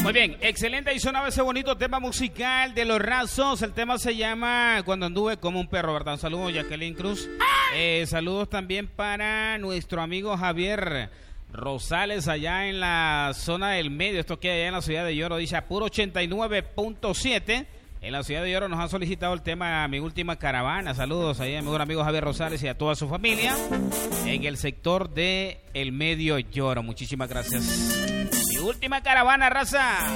Muy bien, excelente. Y sonaba ese bonito tema musical de Los Rasos. El tema se llama Cuando anduve como un perro, ¿verdad? Un saludo, Jacqueline Cruz. Saludos también para nuestro amigo Javier Rosales, allá en la zona del medio. Esto queda allá en la ciudad de Lloro. Dice a puro 89.7. En la ciudad de Lloro nos ha solicitado el tema Mi Última Caravana. Saludos ahí a mi mejor amigo Javier Rosales y a toda su familia en el sector de El Medio Lloro. Muchísimas gracias. Mi Última Caravana, raza.